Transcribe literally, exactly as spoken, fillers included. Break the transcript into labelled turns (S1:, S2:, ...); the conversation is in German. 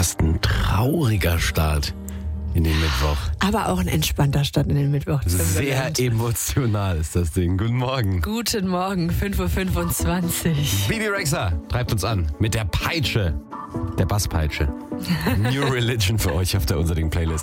S1: fast ein trauriger Start in den Mittwoch.
S2: Aber auch ein entspannter Start in den Mittwoch.
S1: Sehr emotional ist das Ding. Guten Morgen.
S2: Guten Morgen, fünf Uhr fünfundzwanzig.
S1: Bibi Rexha treibt uns an mit der Peitsche, der Basspeitsche. New Religion für euch auf der Unser Ding Playlist.